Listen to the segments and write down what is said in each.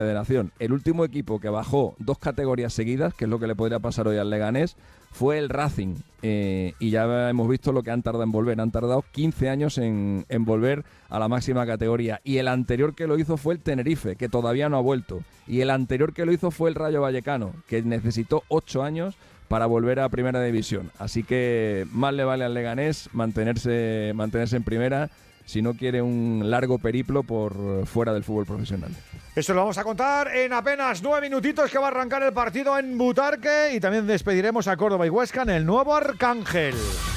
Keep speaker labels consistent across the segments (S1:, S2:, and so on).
S1: Federación. El último equipo que bajó 2 categorías seguidas, que es lo que le podría pasar hoy al Leganés, fue el Racing. Y ya hemos visto lo que han tardado en volver. Han tardado 15 años en volver a la máxima categoría. Y el anterior que lo hizo fue el Tenerife, que todavía no ha vuelto. Y el anterior que lo hizo fue el Rayo Vallecano, que necesitó 8 años para volver a Primera División. Así que más le vale al Leganés mantenerse en Primera, si no quiere un largo periplo por fuera del fútbol profesional.
S2: Eso lo vamos a contar en apenas 9 minutitos, que va a arrancar el partido en Butarque, y también despediremos a Córdoba y Huesca en el nuevo Arcángel.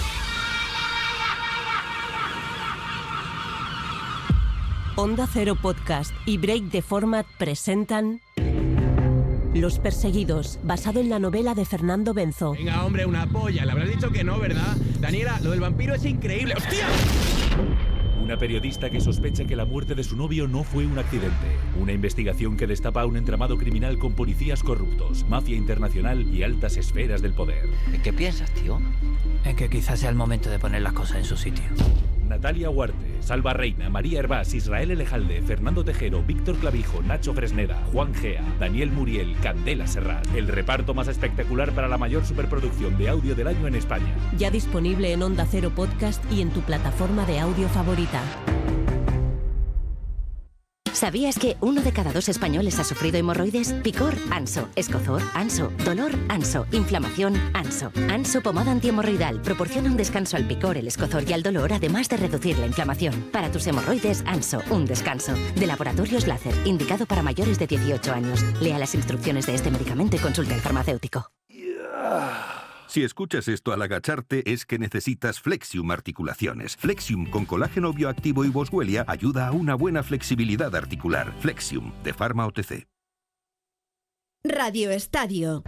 S3: Onda Cero Podcast y Break the Format presentan Los Perseguidos, basado en la novela de Fernando Benzo.
S4: Venga, hombre, una polla. Le habrás dicho que no, ¿verdad? Daniela, lo del vampiro es increíble. ¡Hostia!
S5: Una periodista que sospecha que la muerte de su novio no fue un accidente. Una investigación que destapa un entramado criminal con policías corruptos, mafia internacional y altas esferas del poder.
S6: ¿En qué piensas, tío? En que quizás sea el momento de poner las cosas en su sitio.
S5: Natalia Huarte, Salva Reina, María Hervás, Israel Elejalde, Fernando Tejero, Víctor Clavijo, Nacho Fresneda, Juan Gea, Daniel Muriel, Candela Serrat. El reparto más espectacular para la mayor superproducción de audio del año en España.
S3: Ya disponible en Onda Cero Podcast y en tu plataforma de audio favorita.
S7: ¿Sabías que 1 de cada 2 españoles ha sufrido hemorroides? Picor, Anso. Escozor, Anso. Dolor, Anso. Inflamación, Anso. Anso pomada antihemorroidal proporciona un descanso al picor, el escozor y al dolor, además de reducir la inflamación. Para tus hemorroides, Anso, un descanso. De Laboratorios Láser, indicado para mayores de 18 años. Lea las instrucciones de este medicamento y consulte al farmacéutico.
S8: Si escuchas esto al agacharte, es que necesitas Flexium Articulaciones. Flexium con colágeno bioactivo y boswellia ayuda a una buena flexibilidad articular. Flexium, de Pharma OTC.
S9: Radio Estadio.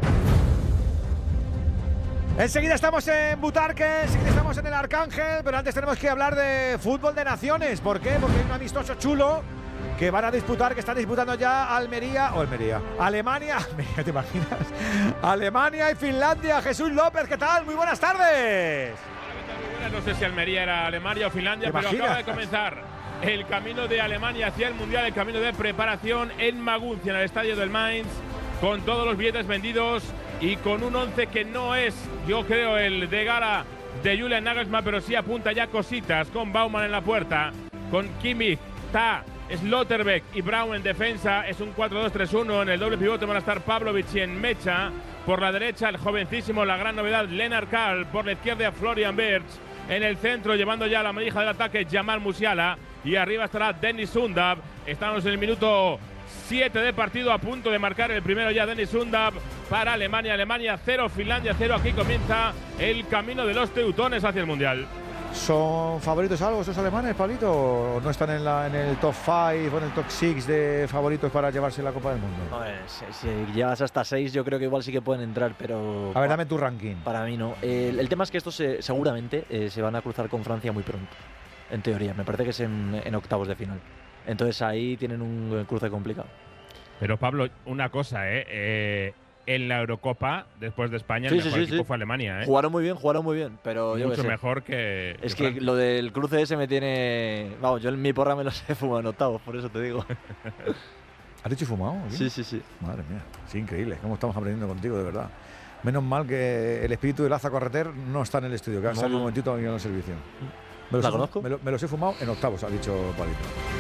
S2: Enseguida estamos en Butarque, enseguida estamos en el Arcángel, pero antes tenemos que hablar de fútbol de naciones. ¿Por qué? Porque hay un amistoso chulo que van a disputar, que están disputando ya Alemania, ¿te imaginas? Alemania y Finlandia. Jesús López, ¿qué tal? Muy buenas tardes.
S10: No sé si Almería era Alemania o Finlandia, pero acaba de comenzar el camino de Alemania hacia el Mundial, el camino de preparación en Maguncia, en el estadio del Mainz, con todos los billetes vendidos y con un 11 que no es, yo creo, el de gala de Julian Nagelsmann, pero sí apunta ya cositas, con Baumann en la puerta, con Kimmich, Tah, Slotterbeck y Braun en defensa. Es un 4-2-3-1. En el doble pivote van a estar Pavlovic y en Mecha. Por la derecha el jovencísimo, la gran novedad, Lennart Karl. Por la izquierda Florian Wirtz. En el centro, llevando ya la manija del ataque, Jamal Musiala. Y arriba estará Dennis Sundab. Estamos en el minuto 7 de partido, a punto de marcar el primero ya Dennis Sundab para Alemania. Alemania 0, Finlandia 0. Aquí comienza el camino de los teutones hacia el Mundial.
S2: ¿Son favoritos algo esos alemanes, Pablito? ¿O no están en el top 5 o en el top 6 de favoritos para llevarse la Copa del Mundo?
S11: Si llegas hasta 6, yo creo que igual sí que pueden entrar, pero...
S2: A ver, dame tu ranking.
S11: Para mí no. El tema es que estos seguramente se van a cruzar con Francia muy pronto, en teoría. Me parece que es en octavos de final. Entonces ahí tienen un cruce complicado.
S10: Pero Pablo, una cosa, en la Eurocopa, después de España, el mejor equipo fue Alemania,
S11: Jugaron muy bien, pero
S10: mucho mejor que
S11: Es que lo del cruce ese me tiene... Vamos, yo en mi porra me los he fumado en octavos, por eso te digo.
S2: ¿Has dicho fumado?
S11: Sí.
S2: Madre mía, sí, increíble. ¿Cómo estamos aprendiendo contigo, de verdad? Menos mal que el espíritu de Laza Correter no está en el estudio, que ha salido un momentito aquí en el servicio.
S11: ¿La conozco?
S2: Me los he fumado en octavos, ha dicho Palito.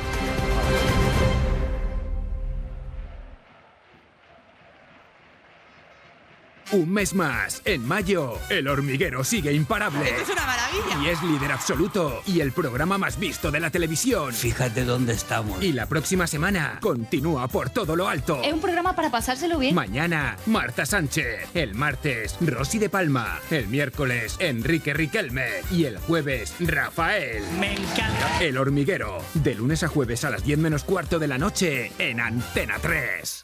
S12: Un mes más, en mayo, El Hormiguero sigue imparable.
S13: ¡Esto es una maravilla!
S12: Y es líder absoluto y el programa más visto de la televisión.
S6: Fíjate dónde estamos.
S12: Y la próxima semana continúa por todo lo alto.
S13: Es un programa para pasárselo bien.
S12: Mañana, Marta Sánchez. El martes, Rosy de Palma. El miércoles, Enrique Riquelme. Y el jueves, Rafael.
S13: Me encanta.
S12: El Hormiguero, de lunes a jueves a las 10 menos cuarto de la noche en Antena 3.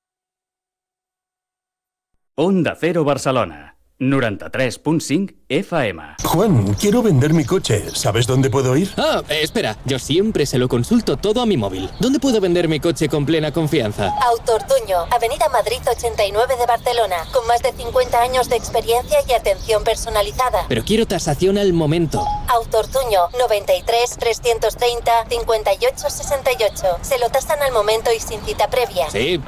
S14: Onda Cero Barcelona, 93.5 FM.
S15: Juan, quiero vender mi coche. ¿Sabes dónde puedo ir?
S16: Espera. Yo siempre se lo consulto todo a mi móvil. ¿Dónde puedo vender mi coche con plena confianza?
S17: Autortuño, Avenida Madrid 89 de Barcelona. Con más de 50 años de experiencia y atención personalizada.
S16: Pero quiero tasación al momento.
S17: Autortuño, 93 330 58 68. Se lo tasan al momento y sin cita previa.
S16: Sí,